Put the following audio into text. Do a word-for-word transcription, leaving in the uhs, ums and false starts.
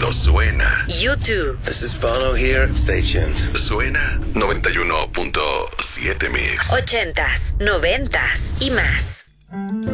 Esto suena. YouTube. This is Bono here. Stay tuned. Suena noventa y uno punto siete Mix. Ochentas, noventas y más.